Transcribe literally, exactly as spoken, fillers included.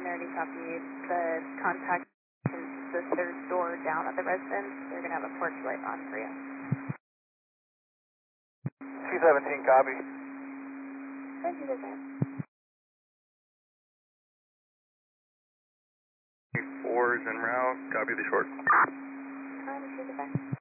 already copied. The contact is the third door down at the residence. They're going to have a porch light on for you. T seventeen, copy. Thank you, sir. four is en route, copy the short. Time to the back.